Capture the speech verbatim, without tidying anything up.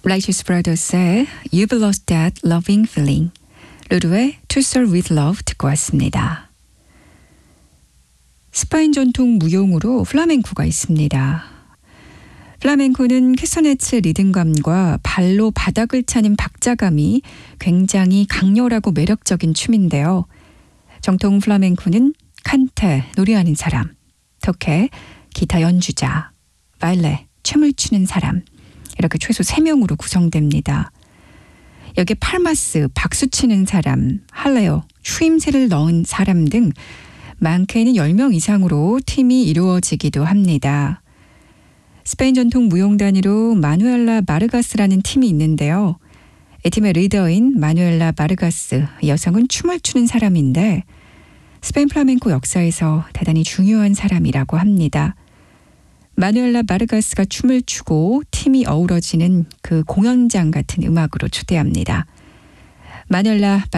Righteous Brothers의 You've Lost That Loving Feeling, 루루의 To Serve With Love 듣고 왔습니다. 스페인 전통 무용으로 플라멩코가 있습니다. 플라멩코는 캐스터네츠 리듬감과 발로 바닥을 차는 박자감이 굉장히 강렬하고 매력적인 춤인데요. 정통 플라멩코는 칸테, 노래하는 사람, 토케, 기타 연주자, 바일레, 춤을 추는 사람, 이렇게 최소 세 명으로 구성됩니다. 여기에 팔마스, 박수치는 사람, 할레오, 추임새를 넣은 사람 등 많게는 열 명 이상으로 팀이 이루어지기도 합니다. 스페인 전통 무용단위로 마누엘라 마르가스라는 팀이 있는데요. 이 팀의 리더인 마누엘라 마르가스, 여성은 춤을 추는 사람인데 스페인 플라멩코 역사에서 대단히 중요한 사람이라고 합니다. 마누엘라 마르가스가 춤을 추고 팀이 어우러지는 그 공연장 같은 음악으로 초대합니다. 마누엘라